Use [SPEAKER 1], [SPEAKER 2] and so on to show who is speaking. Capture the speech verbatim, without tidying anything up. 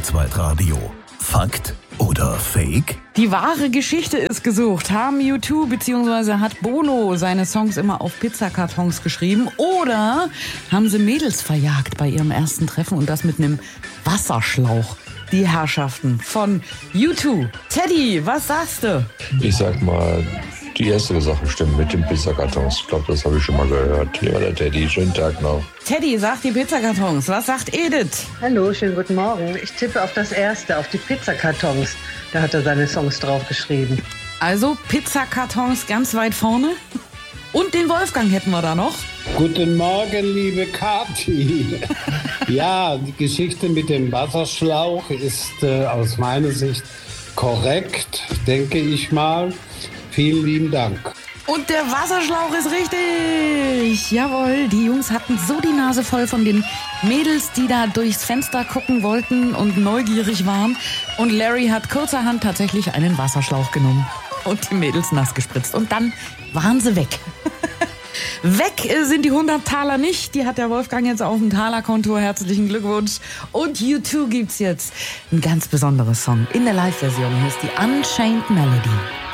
[SPEAKER 1] Kurzweitradio. Fakt oder Fake?
[SPEAKER 2] Die wahre Geschichte ist gesucht. Haben U zwei bzw. hat Bono seine Songs immer auf Pizzakartons geschrieben? Oder haben sie Mädels verjagt bei ihrem ersten Treffen und das mit einem Wasserschlauch? Die Herrschaften von U zwei. Teddy, was sagst du?
[SPEAKER 3] Ich sag mal, die erste Sache stimmt mit den Pizzakartons. Ich glaube, das habe ich schon mal gehört. Ja, der Teddy, schönen Tag noch.
[SPEAKER 2] Teddy sagt die Pizzakartons. Was sagt Edith?
[SPEAKER 4] Hallo, schönen guten Morgen. Ich tippe auf das erste, auf die Pizzakartons. Da hat er seine Songs drauf geschrieben.
[SPEAKER 2] Also Pizzakartons ganz weit vorne. Und den Wolfgang hätten wir da noch.
[SPEAKER 5] Guten Morgen, liebe Kathi. Ja, die Geschichte mit dem Wasserschlauch ist äh, aus meiner Sicht korrekt, denke ich mal. Vielen lieben Dank.
[SPEAKER 2] Und der Wasserschlauch ist richtig. Jawohl, die Jungs hatten so die Nase voll von den Mädels, die da durchs Fenster gucken wollten und neugierig waren. Und Larry hat kurzerhand tatsächlich einen Wasserschlauch genommen und die Mädels nass gespritzt. Und dann waren sie weg. Weg sind die hundert Taler nicht. Die hat der Wolfgang jetzt auf dem Talerkonto. Herzlichen Glückwunsch. Und U zwei gibt's jetzt ein ganz besonderes Song in der Live-Version. Hier ist die Unchained Melody.